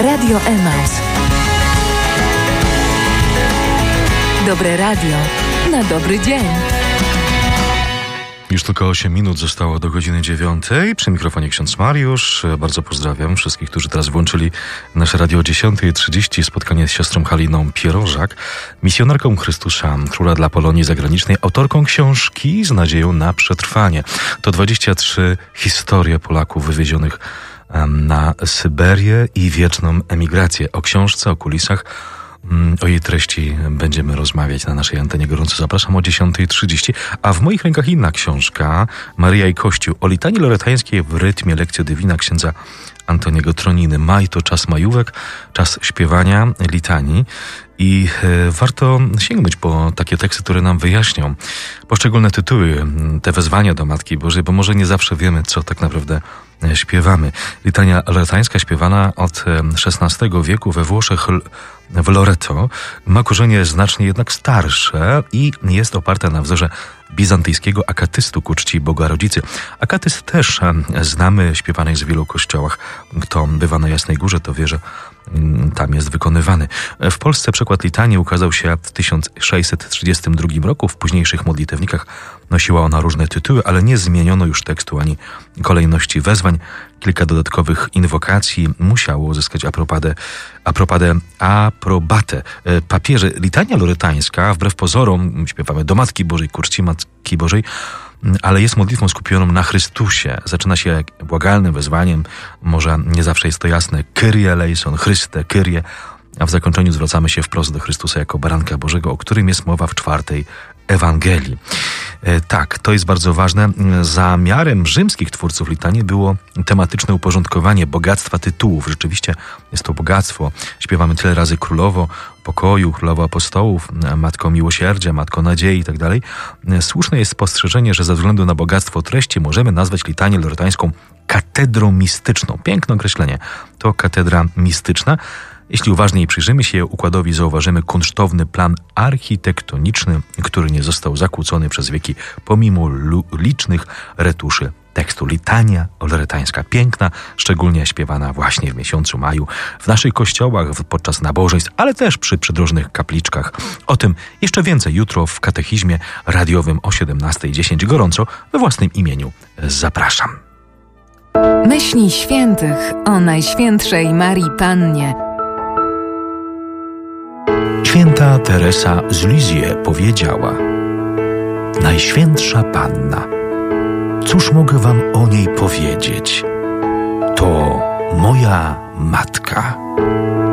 Radio Emaus. Dobre radio na dobry dzień. Już tylko 8 minut zostało do godziny 9. Przy mikrofonie ksiądz Mariusz. Bardzo pozdrawiam wszystkich, którzy teraz włączyli nasze radio o 10:30. Spotkanie z siostrą Haliną Pierożak, misjonarką Chrystusa, króla dla Polonii zagranicznej, autorką książki z nadzieją na przetrwanie. To 23 historie Polaków wywiezionych na Syberię i wieczną emigrację. O książce, o kulisach, o jej treści będziemy rozmawiać na naszej antenie. Gorąco zapraszam o 10:30. A w moich rękach inna książka, Maryja i Kościół, o litanii loretańskiej w rytmie Lectio Divina księdza Antoniego Troniny. Maj to czas majówek, czas śpiewania litanii i warto sięgnąć po takie teksty, które nam wyjaśnią poszczególne tytuły, te wezwania do Matki Bożej, bo może nie zawsze wiemy, co tak naprawdę śpiewamy. Litania loretańska śpiewana od XVI wieku we Włoszech, w Loreto, ma korzenie znacznie jednak starsze i jest oparta na wzorze bizantyjskiego akatystu ku czci Boga Rodzicy. Akatyst też znamy, śpiewany jest w wielu kościołach. Kto bywa na Jasnej Górze, to wie, że tam jest wykonywany. W Polsce przekład litanii ukazał się w 1632 roku. W późniejszych modlitewnikach nosiła ona różne tytuły, ale nie zmieniono już tekstu ani kolejności wezwań. Kilka dodatkowych inwokacji musiało uzyskać aprobatę papieży. Litania loretańska, wbrew pozorom, śpiewamy do Matki Bożej, ku czci Matki Bożej, ale jest modlitwą skupioną na Chrystusie. Zaczyna się błagalnym wezwaniem, może nie zawsze jest to jasne, Kyrie eleison, Chryste, Kyrie, a w zakończeniu zwracamy się wprost do Chrystusa jako baranka Bożego, o którym jest mowa w 4. Ewangelii. Tak, to jest bardzo ważne. Zamiarem rzymskich twórców litanii było tematyczne uporządkowanie bogactwa tytułów. Rzeczywiście jest to bogactwo. Śpiewamy tyle razy Królowo Pokoju, Królowo Apostołów, Matko Miłosierdzia, Matko Nadziei i tak dalej. Słuszne jest spostrzeżenie, że ze względu na bogactwo treści możemy nazwać litanię loretańską katedrą mistyczną. Piękne określenie. To katedra mistyczna. Jeśli uważniej przyjrzymy się układowi, zauważymy kunsztowny plan architektoniczny, który nie został zakłócony przez wieki pomimo licznych retuszy tekstu. Litania loretańska, piękna, szczególnie śpiewana właśnie w miesiącu maju w naszych kościołach podczas nabożeństw, ale też przy przydrożnych kapliczkach. O tym jeszcze więcej jutro w katechizmie radiowym o 17:10. Gorąco we własnym imieniu zapraszam. Myśli świętych o Najświętszej Marii Pannie. Święta Teresa z Lisieux powiedziała: Najświętsza Panna, cóż mogę wam o niej powiedzieć? To moja matka.